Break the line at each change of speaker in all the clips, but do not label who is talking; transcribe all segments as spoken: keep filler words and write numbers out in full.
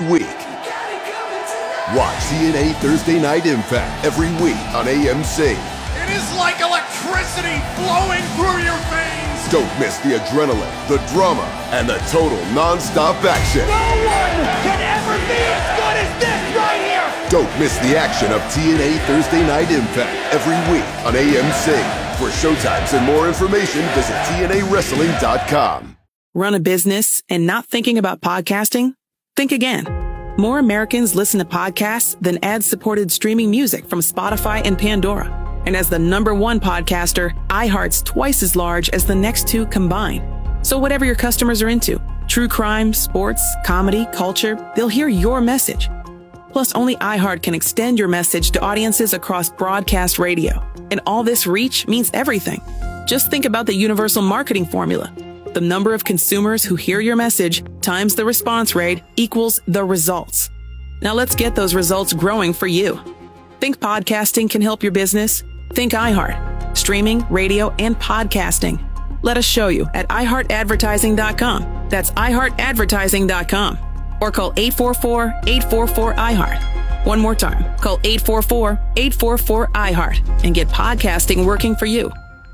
week. Watch T N A Thursday Night Impact every week on A M C.
It is like electricity flowing through your veins.
Don't miss the adrenaline, the drama, and the total non-stop action.
No one can ever be as good as this right here.
Don't miss the action of T N A Thursday Night Impact every week on A M C. For showtimes and more information, visit T N A wrestling dot com.
Run a business and not thinking about podcasting? Think again. More Americans listen to podcasts than ad-supported streaming music from Spotify and Pandora. And as the number one podcaster, iHeart's twice as large as the next two combined. So whatever your customers are into, true crime, sports, comedy, culture, they'll hear your message. Plus, only iHeart can extend your message to audiences across broadcast radio. And all this reach means everything. Just think about the universal marketing formula. The number of consumers who hear your message times the response rate equals the results. Now let's get those results growing for you. Think podcasting can help your business? Think iHeart. Streaming, radio, and podcasting. Let us show you at i heart advertising dot com. That's i heart advertising dot com. Or call eight four four, eight four four, I heart. One more time. Call eight four four, eight four four, I heart and get podcasting working for you.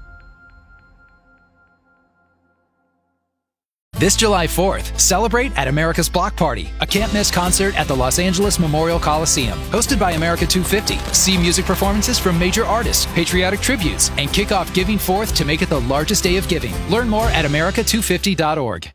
This July fourth, celebrate at America's Block Party, a can't-miss concert at the Los Angeles Memorial Coliseum. Hosted by America two fifty. See music performances from major artists, patriotic tributes, and kick off Giving Fourth to make it the largest day of giving. Learn more at america two fifty dot org.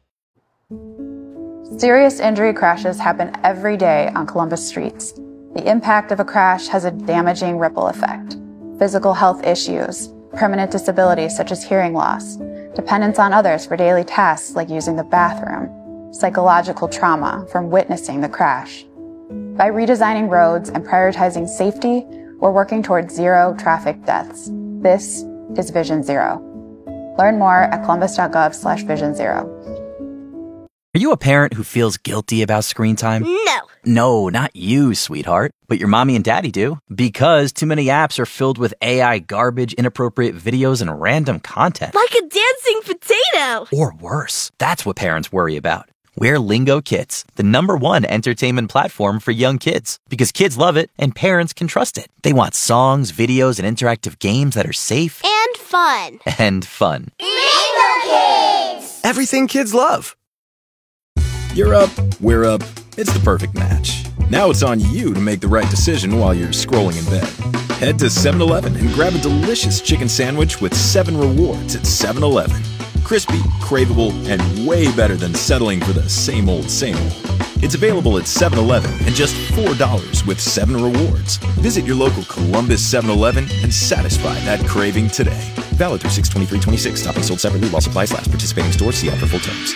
Serious injury crashes happen every day on Columbus streets. The impact of a crash has a damaging ripple effect. Physical health issues, permanent disabilities such as hearing loss, dependence on others for daily tasks like using the bathroom, psychological trauma from witnessing the crash. By redesigning roads and prioritizing safety, we're working towards zero traffic deaths. This is Vision Zero. Learn more at columbus.gov slash vision zero.
Are you a parent who feels guilty about screen time?
No.
No, not you, sweetheart. But your mommy and daddy do. Because too many apps are filled with A I garbage, inappropriate videos, and random content.
Like a dancing potato.
Or worse. That's what parents worry about. We're Lingo Kids, the number one entertainment platform for young kids. Because kids love it and parents can trust it. They want songs, videos, and interactive games that are safe.
And fun.
And fun.
Lingo Kids!
Everything kids love.
You're up, we're up. It's the perfect match. Now it's on you to make the right decision while you're scrolling in bed. Head to seven eleven and grab a delicious chicken sandwich with seven rewards at seven eleven. Crispy, craveable, and way better than settling for the same old, same old. It's available at seven eleven and just four dollars with seven rewards. Visit your local Columbus seven eleven and satisfy that craving today. Valid through six twenty-three twenty-six. Topping sold separately while supplies last. Participating stores. See app for full terms.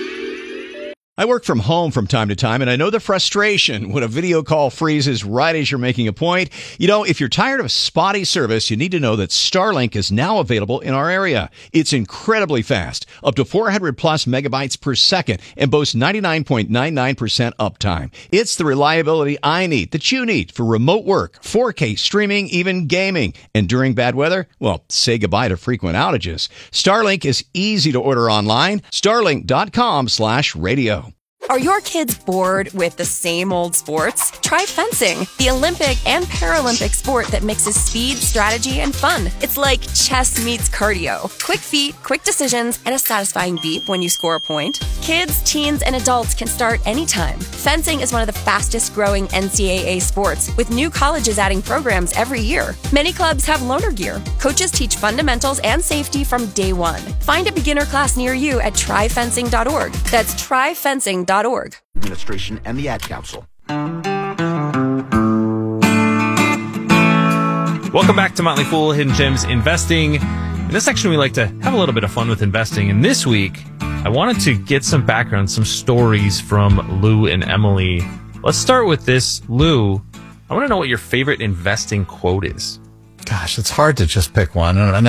I work from home from time to time, and I know the frustration when a video call freezes right as you're making a point. You know, if you're tired of spotty service, you need to know that Starlink is now available in our area. It's incredibly fast, up to four hundred plus megabytes per second, and boasts ninety-nine point nine nine percent uptime. It's the reliability I need, that you need, for remote work, four K streaming, even gaming. And during bad weather, well, say goodbye to frequent outages. Starlink is easy to order online. Starlink.com slash radio.
Are your kids bored with the same old sports? Try fencing, the Olympic and Paralympic sport that mixes speed, strategy, and fun. It's like chess meets cardio. Quick feet, quick decisions, and a satisfying beep when you score a point. Kids, teens, and adults can start anytime. Fencing is one of the fastest growing N C double A sports, with new colleges adding programs every year. Many clubs have loaner gear. Coaches teach fundamentals and safety from day one. Find a beginner class near you at try fencing dot org. That's try fencing dot org.
Administration and the Ad Council.
Welcome back to Motley Fool, Hidden Gems Investing. In this section, we like to have a little bit of fun with investing. And this week, I wanted to get some background, some stories from Lou and Emily. Let's start with this. Lou, I want to know what your favorite investing quote is.
Gosh, it's hard to just pick one. And I've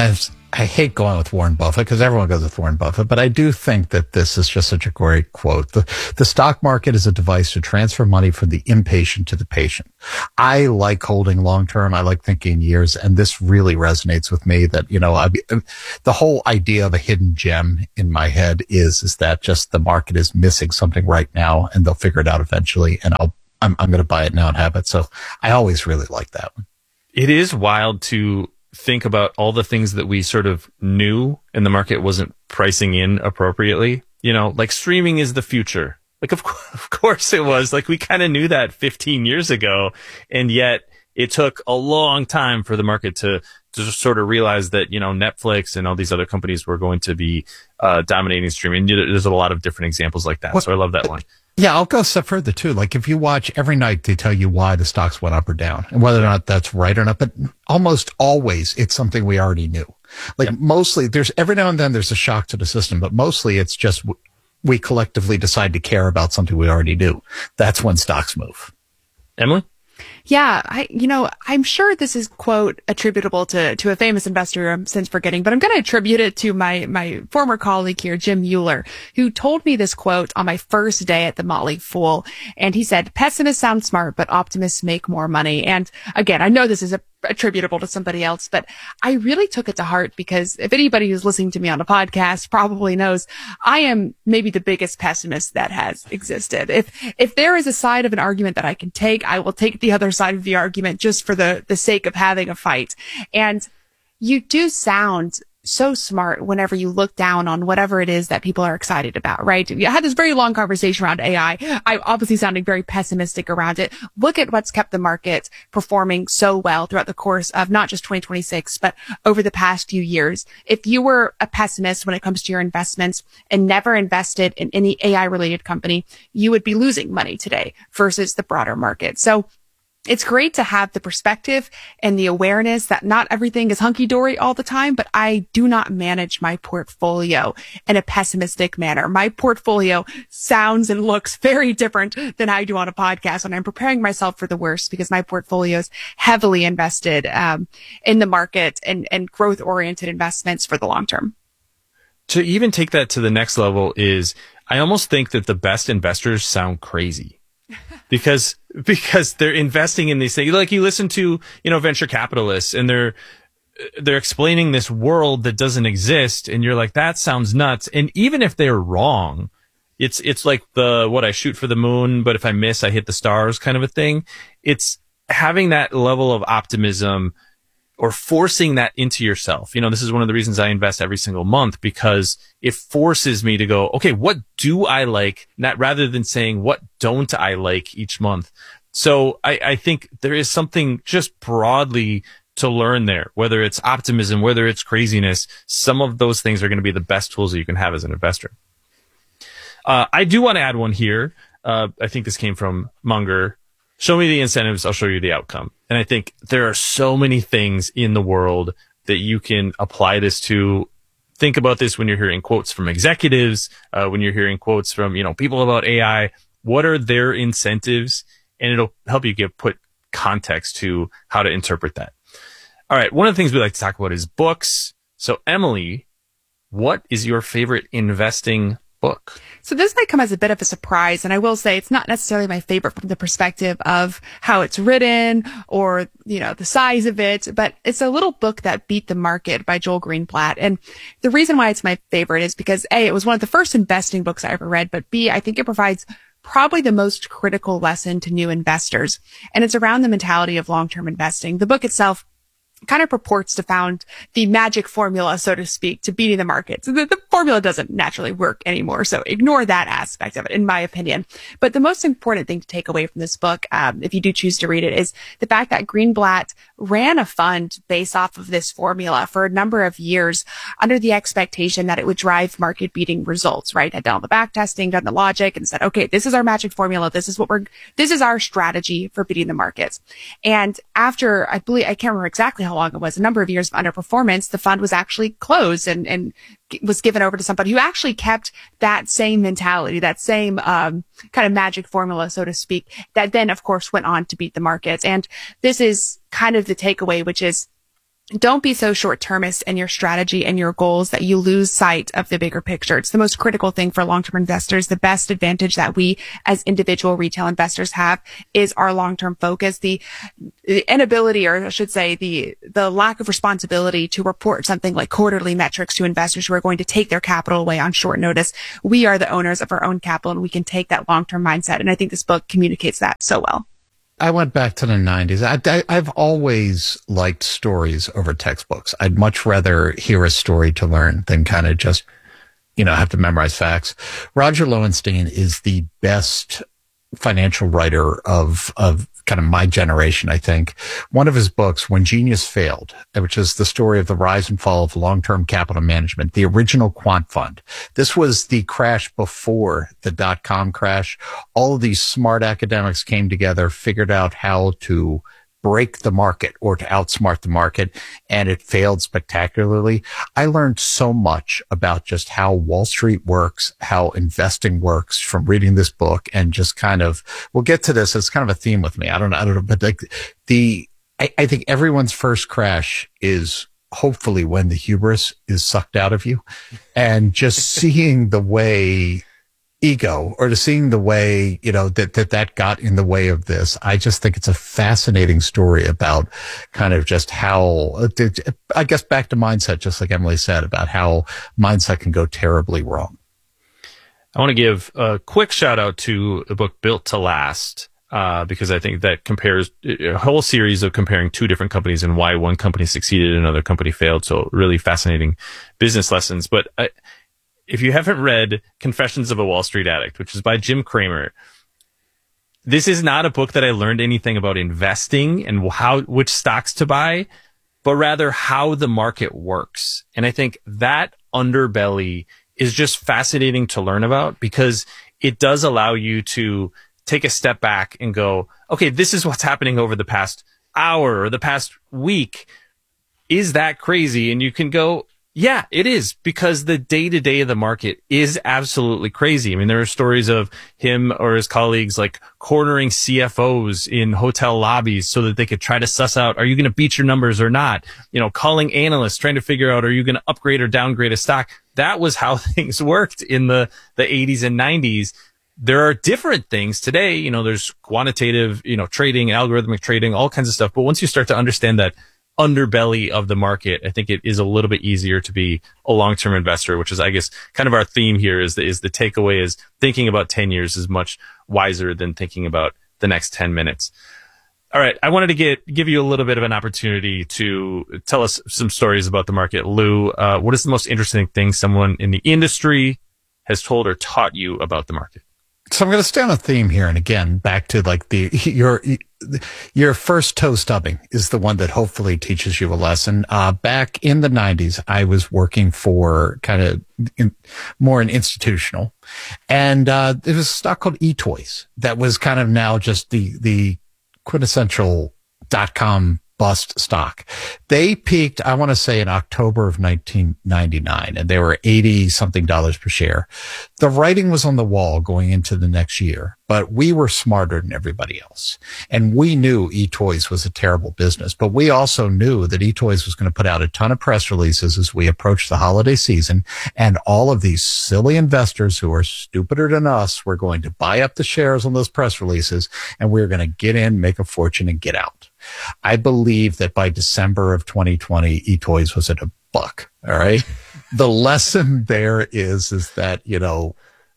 I hate going with Warren Buffett because everyone goes with Warren Buffett, but I do think that this is just such a great quote. The, the stock market is a device to transfer money from the impatient to the patient. I like holding long term. I like thinking years, and this really resonates with me that, you know, I, the whole idea of a hidden gem in my head is, is that just the market is missing something right now and they'll figure it out eventually, and I'll, I'm, I'm going to buy it now and have it. So I always really like that one.
It is wild to think about all the things that we sort of knew and the market wasn't pricing in appropriately. You know, like streaming is the future. Like, of, co- of course it was. Like, we kind of knew that fifteen years ago. And yet it took a long time for the market to, to just sort of realize that, you know, Netflix and all these other companies were going to be uh, dominating streaming. There's a lot of different examples like that. Well, so I love that one.
Yeah, I'll go a step further too. Like, if you watch every night, they tell you why the stocks went up or down and whether or not that's right or not. But almost always it's something we already knew. Like, yeah. Mostly there's every now and then there's a shock to the system, but mostly it's just we collectively decide to care about something we already knew. That's when stocks move.
Emily?
Yeah, I, you know, I'm sure this is, quote, attributable to, to a famous investor I'm since forgetting, but I'm going to attribute it to my, my former colleague here, Jim Mueller, who told me this quote on my first day at the Motley Fool. And he said, pessimists sound smart, but optimists make more money. And again, I know this is a attributable to somebody else, but I really took it to heart because if anybody who's listening to me on a podcast probably knows I am maybe the biggest pessimist that has existed. If, if there is a side of an argument that I can take, I will take the other side of the argument just for the, the sake of having a fight. And you do sound so smart whenever you look down on whatever it is that people are excited about, right? I had this very long conversation around A I. I'm obviously sounding very pessimistic around it. Look at what's kept the market performing so well throughout the course of not just twenty twenty-six, but over the past few years. If you were a pessimist when it comes to your investments and never invested in any A I related company, you would be losing money today versus the broader market. So it's great to have the perspective and the awareness that not everything is hunky-dory all the time, but I do not manage my portfolio in a pessimistic manner. My portfolio sounds and looks very different than I do on a podcast, and I'm preparing myself for the worst because my portfolio is heavily invested um, in the market and, and growth-oriented investments for the long term.
To even take that to the next level is I almost think that the best investors sound crazy. Because, because they're investing in these things. Like, you listen to, you know, venture capitalists and they're, they're explaining this world that doesn't exist. And you're like, that sounds nuts. And even if they're wrong, it's, it's like the, what I shoot for the moon, but if I miss, I hit the stars kind of a thing. It's having that level of optimism or forcing that into yourself. You know, this is one of the reasons I invest every single month, because it forces me to go, okay, what do I like? Not rather than saying, what don't I like each month? So I, I think there is something just broadly to learn there, whether it's optimism, whether it's craziness. Some of those things are going to be the best tools that you can have as an investor. Uh, I do want to add one here. Uh, I think this came from Munger. Show me the incentives, I'll show you the outcome. And I think there are so many things in the world that you can apply this to. Think about this when you're hearing quotes from executives, uh, when you're hearing quotes from, you know, people about A I. What are their incentives? And it'll help you get put context to how to interpret that. All right. One of the things we like to talk about is books. So, Emily, what is your favorite investing book?
So this might come as a bit of a surprise, and I will say it's not necessarily my favorite from the perspective of how it's written or, you know, the size of it, but it's a little book that beat the market by Joel Greenblatt. And the reason why it's my favorite is because A, it was one of the first investing books I ever read, but B, I think it provides probably the most critical lesson to new investors. And it's around the mentality of long-term investing. The book itself kind of purports to found the magic formula, so to speak, to beating the market. So the, the formula doesn't naturally work anymore. So ignore that aspect of it, in my opinion. But the most important thing to take away from this book, um, if you do choose to read it, is the fact that Greenblatt ran a fund based off of this formula for a number of years under the expectation that it would drive market beating results, right? Had done all the back testing, done the logic, and said, okay, this is our magic formula. This is what we're, this is our strategy for beating the markets. And after, I believe, I can't remember exactly how long it was, a number of years of underperformance, the fund was actually closed and, and was given over to somebody who actually kept that same mentality, that same um, kind of magic formula, so to speak, that then, of course, went on to beat the markets. And this is kind of the takeaway, which is don't be so short-termist in your strategy and your goals that you lose sight of the bigger picture. It's the most critical thing for long-term investors. The best advantage that we as individual retail investors have is our long-term focus. The, the inability, or I should say the, the lack of responsibility to report something like quarterly metrics to investors who are going to take their capital away on short notice. We are the owners of our own capital, and we can take that long-term mindset. And I think this book communicates that so well.
I went back to the nineties. I, I, I've always liked stories over textbooks. I'd much rather hear a story to learn than kind of just, you know, have to memorize facts. Roger Lowenstein is the best financial writer of, of kind of my generation, I think. One of his books, When Genius Failed, which is the story of the rise and fall of long-term capital management, the original quant fund. This was the crash before the dot-com crash. All of these smart academics came together, figured out how to break the market or to outsmart the market, and it failed spectacularly. I learned so much about just how Wall Street works, how investing works from reading this book, and just kind of, we'll get to this. It's kind of a theme with me. I don't know. I don't know, but like the, I, I think everyone's first crash is hopefully when the hubris is sucked out of you, and just seeing the way ego, or to seeing the way, you know, that, that, that got in the way of this. I just think it's a fascinating story about kind of just how, I guess back to mindset, just like Emily said, about how mindset can go terribly wrong.
I want to give a quick shout out to the book Built to Last, uh, because I think that compares a whole series of comparing two different companies and why one company succeeded and another company failed. So really fascinating business lessons. But I, if you haven't read Confessions of a Wall Street Addict, which is by Jim Cramer, this is not a book that I learned anything about investing and how, which stocks to buy, but rather how the market works. And I think that underbelly is just fascinating to learn about, because it does allow you to take a step back and go, okay, this is what's happening over the past hour or the past week. Is that crazy? And you can go, yeah, it is, because the day-to-day of the market is absolutely crazy. I mean, there are stories of him or his colleagues like cornering C F Os in hotel lobbies so that they could try to suss out, are you going to beat your numbers or not? You know, calling analysts, trying to figure out, are you going to upgrade or downgrade a stock? That was how things worked in the, the eighties and nineties. There are different things today. You know, there's quantitative, you know, trading, algorithmic trading, all kinds of stuff. But once you start to understand that underbelly of the market, I think it is a little bit easier to be a long-term investor, which is, I guess, kind of our theme here is the, is the takeaway is thinking about ten years is much wiser than thinking about the next ten minutes. All right. I wanted to get, give you a little bit of an opportunity to tell us some stories about the market. Lou, uh, what is the most interesting thing someone in the industry has told or taught you about the market?
So I'm going to stay on a theme here. And again, back to like the, your, your first toe stubbing is the one that hopefully teaches you a lesson. Uh, back in the nineties, I was working for kind of in, more an institutional, and, uh, there was a stock called eToys that was kind of now just the, the quintessential dot-com bust stock. They peaked, I want to say, in October of nineteen ninety-nine, and they were eighty something dollars per share. The writing was on the wall going into the next year, but we were smarter than everybody else. And we knew eToys was a terrible business, but we also knew that eToys was going to put out a ton of press releases as we approached the holiday season. And all of these silly investors who are stupider than us were going to buy up the shares on those press releases, and we were going to get in, make a fortune, and get out. I believe that by December of twenty twenty, eToys was at a buck. All right. The lesson there is, is that, you know,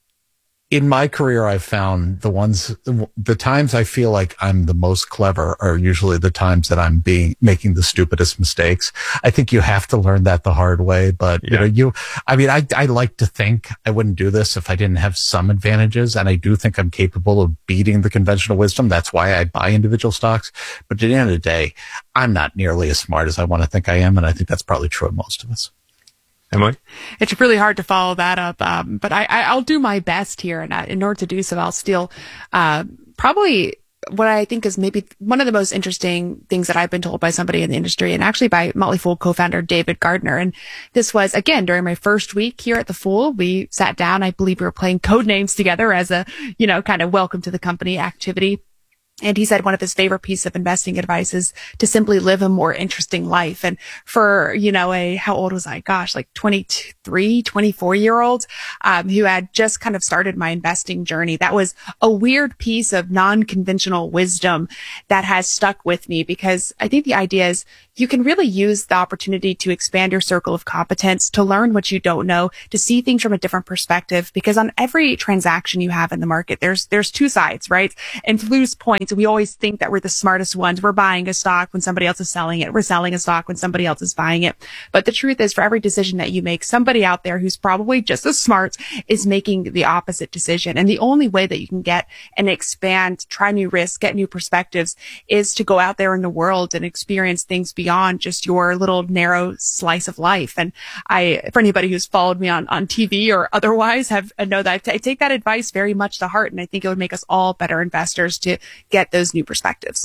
in my career, I've found the ones, the times I feel like I'm the most clever are usually the times that I'm being, making the stupidest mistakes. I think you have to learn that the hard way, but yeah. you know, you, I mean, I, I like to think I wouldn't do this if I didn't have some advantages. And I do think I'm capable of beating the conventional wisdom. That's why I buy individual stocks. But at the end of the day, I'm not nearly as smart as I want to think I am. And I think that's probably true of most of us.
Emily?
It's really hard to follow that up, um, but I, I, I'll do my best here, and I, in order to do so, I'll steal uh, probably what I think is maybe one of the most interesting things that I've been told by somebody in the industry, and actually by Motley Fool co-founder David Gardner. And this was, again, during my first week here at the Fool. We sat down. I believe we were playing code names together as a, you know, kind of welcome to the company activity. And he said one of his favorite pieces of investing advice is to simply live a more interesting life. And for, you know, a, how old was I? Gosh, like twenty-three, twenty-four year old, um, who had just kind of started my investing journey. That was a weird piece of non-conventional wisdom that has stuck with me, because I think the idea is you can really use the opportunity to expand your circle of competence, to learn what you don't know, to see things from a different perspective, because on every transaction you have in the market, there's, there's two sides, right? And to Lou's point, we always think that we're the smartest ones. We're buying a stock when somebody else is selling it. We're selling a stock when somebody else is buying it. But the truth is, for every decision that you make, somebody out there who's probably just as smart is making the opposite decision. And the only way that you can get and expand, try new risks, get new perspectives is to go out there in the world and experience things beyond just your little narrow slice of life. And I, for anybody who's followed me on, on T V or otherwise, have I know that I, t- I take that advice very much to heart. And I think it would make us all better investors to get those new perspectives.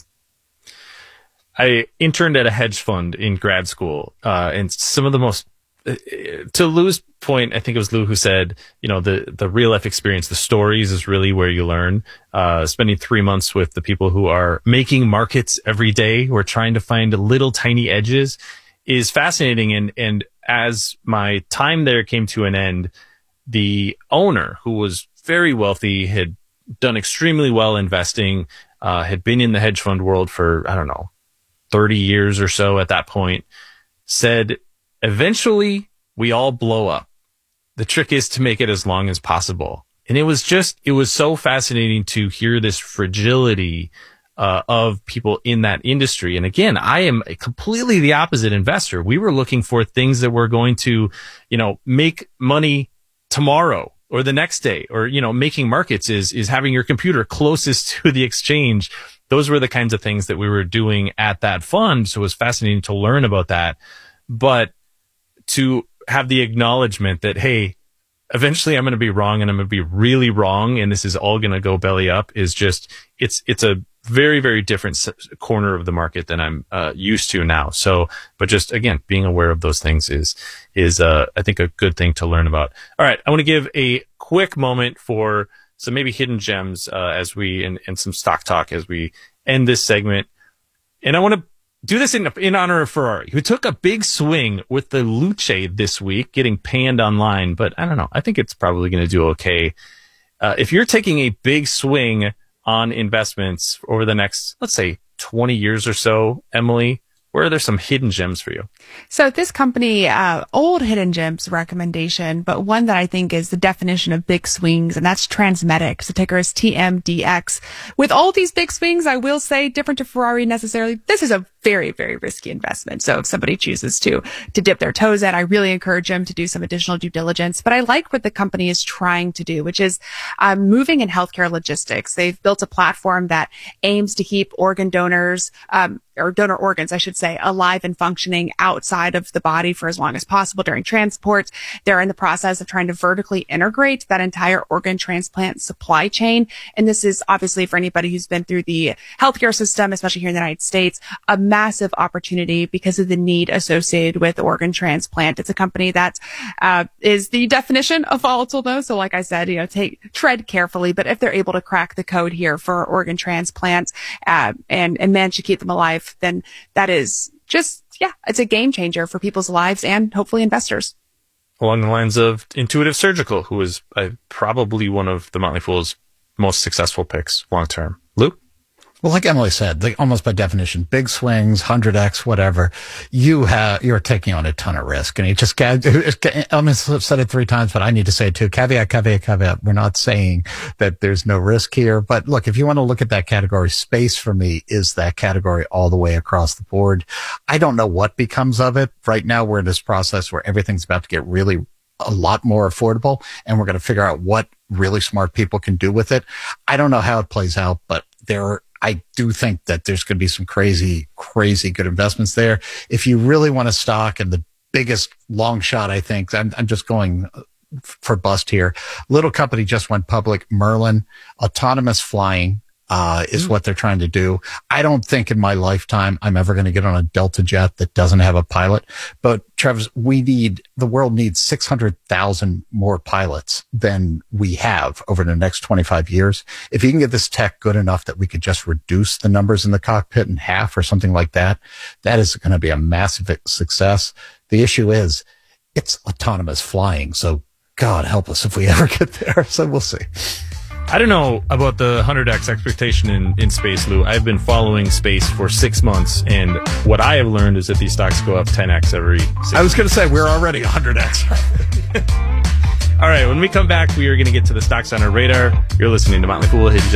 I interned at a hedge fund in grad school, uh, and some of the most, uh, to Lou's point, I think it was Lou who said, you know, the, the real life experience, the stories is really where you learn. Uh, spending three months with the people who are making markets every day, who are trying to find little tiny edges, is fascinating. And, and as my time there came to an end, the owner, who was very wealthy, had done extremely well investing, uh, had been in the hedge fund world for, I don't know, thirty years or so at that point, said, eventually we all blow up. The trick is to make it as long as possible. And it was just, it was so fascinating to hear this fragility uh, of people in that industry. And again, I am a completely the opposite investor. We were looking for things that were going to, you know, make money tomorrow or the next day, or, you know, making markets is, is having your computer closest to the exchange. Those were the kinds of things that we were doing at that fund. So it was fascinating to learn about that. But to have the acknowledgement that, hey, eventually I'm going to be wrong, and I'm going to be really wrong, and this is all going to go belly up, is just, it's, it's a very, very different corner of the market than I'm uh, used to now. So, but just again, being aware of those things is, is, uh, I think a good thing to learn about. All right. I want to give a quick moment for some maybe hidden gems, uh, as we, and, and some stock talk as we end this segment. And I want to do this in, in honor of Ferrari, who took a big swing with the Luce this week, getting panned online, but I don't know. I think it's probably going to do okay. Uh, if you're taking a big swing on investments over the next, let's say, twenty years or so, Emily, where are there some hidden gems for you?
So this company, uh, old hidden gems recommendation, but one that I think is the definition of big swings, and that's Transmedics. The ticker is T M D X. With all these big swings, I will say, different to Ferrari necessarily, this is a very, very risky investment. So if somebody chooses to, to dip their toes in, I really encourage them to do some additional due diligence. But I like what the company is trying to do, which is um, moving in healthcare logistics. They've built a platform that aims to keep organ donors, um, or donor organs, I should say, alive and functioning outside of the body for as long as possible during transport. They're in the process of trying to vertically integrate that entire organ transplant supply chain. And this is obviously, for anybody who's been through the healthcare system, especially here in the United States, a massive opportunity because of the need associated with organ transplant. It's a company that uh, is the definition of volatile, though. So like I said, you know, take tread carefully. But if they're able to crack the code here for organ transplants uh, and, and manage to keep them alive, then that is just, yeah, it's a game changer for people's lives and hopefully investors.
Along the lines of Intuitive Surgical, who is uh, probably one of the Motley Fool's most successful picks long term. Luke?
Well, like Emily said, like almost by definition, big swings, one hundred X, whatever, you have, you're taking on a ton of risk. And you just, Emily said it three times, but I need to say it too. Caveat, caveat, caveat. We're not saying that there's no risk here. But look, if you want to look at that category, space for me is that category all the way across the board. I don't know what becomes of it. Right now, we're in this process where everything's about to get really a lot more affordable, and we're going to figure out what really smart people can do with it. I don't know how it plays out, but there are, I do think that there's going to be some crazy, crazy good investments there. If you really want a stock, and the biggest long shot, I think, I'm, I'm just going for bust here. Little company just went public, Merlin, autonomous flying. uh, is what they're trying to do. I don't think in my lifetime I'm ever going to get on a Delta jet that doesn't have a pilot. But Travis, we need, the world needs six hundred thousand more pilots than we have over the next twenty-five years. If you can get this tech good enough that we could just reduce the numbers in the cockpit in half or something like that, that is going to be a massive success. The issue is it's autonomous flying. So God help us if we ever get there. So we'll see.
I don't know about the one hundred x expectation in, in space, Lou. I've been following space for six months, and what I have learned is that these stocks go up ten x every six
I was going to say, we're already one hundred x.
All right, when we come back, we are going to get to the stocks on our radar. You're listening to Motley Fool Hidden Gems.